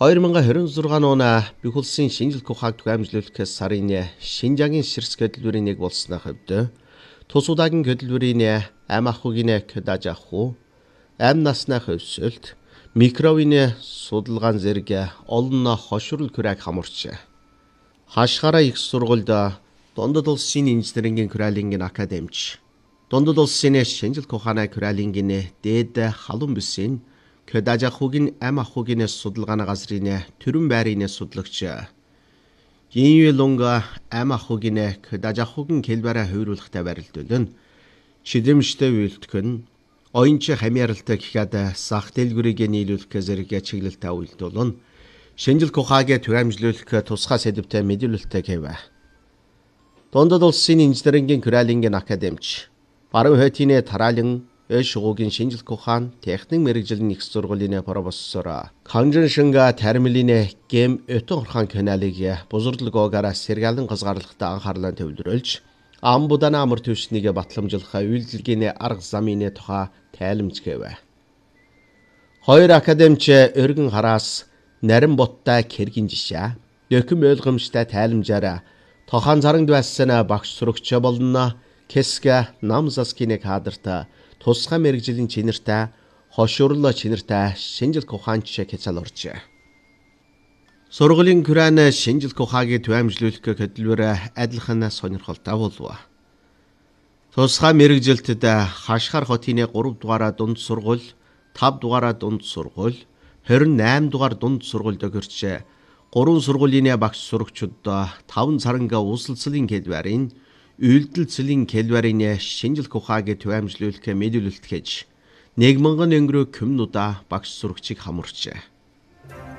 2026 оны бүх улсын шинжилгээ ухааг түгээмжлүүлэхээс сарын Шинжаагийн ширс хөдөлмөрийн нэг болсны хувьд тус удаагийн хөдөлмөрийн ам ахуйн кодаж аху, ам насны хөвсөлт, микровийн судалгаан зэрэг олон хоширол күрэг хамарч хашгаараа их сургуульд дундад улсын инженерийн күрэлингийн академич, дундад улсын шинжилгээ ухааны күрэлингийн дээд халуун бүсийн кодаж ахуйн ам ахуйн судалгааны газрын төрөн байрын судлагч Инюэлунга ам ахуйн кодаж ахуйн хэлбэрээ хувируулахтай барилдуулна. Шидэмжтэй үйлдэх нь оюунч хамааралтай гэхэд сах дэлгүүрийг нийлүүлэх зэрэг чиглэлтэй үйлдүүлнэ. Шинжилгээ ухааг түгээмжлүүлэх тусгай сэдвтэй мэдээлэлтэй гэв. Дундад улсын инженерийн күрэлингийн академич, баруун хойтын тараалан шугуугийн шинжилгээ ухаан техник мэрэгжлийн их сургуулийн профессор Канжиншинга термилийн гэм өтөн орхон каналыг бузардлогоогоор сэргэлэн газгаарлахтай анхаарлаа төвлөрүүлж амбудана амар төвшнийг батламжуулах үйлдэлгийн арга замын тухай тайлбарж гэв. Хоёр академич өргөн хараас нарийн боттай кэргийн жишээ, дөхөм ойлгомжтой тайлбараар тохон заранд байсан багш сурагч болно Кэска намзаскины кадрта тусгай мэрэгжлийн чинэртэй хошуурло чинэртэй шинжилгээ ухаан жишээ хязгаал оржээ. Сургуулийн күрэн шинжилгээ ухааг түгээмжлүүлэх хөдөлмөр адилхан сонирхолтой болов. Тусгай мэрэгжилтэд хашгар хотын 3 дугаар дунд сургууль, 5 дугаар дунд сургууль, 28 дугаар дунд сургуульд өгөрч 3 сургуулийн багш сурагчид 5 царанга uuslцлын хэлбэрийн үйлдэлцлийн хэлбэрийн шинжилгээ ухааг түгээмжлүүлэх мэдүүлэлт хийж 1000 өнгөрөө комнуда багш сурагчийг хамарчээ.